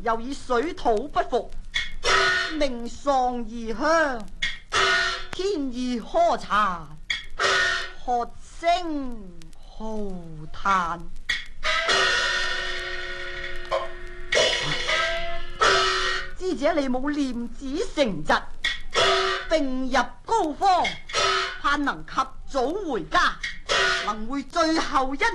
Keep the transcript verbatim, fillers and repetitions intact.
又以水土不服，命喪異鄉，天意苛殘，喝聲浩嘆。知者你冇念子成疾，病入膏肓，盼能及早回家，能會最後一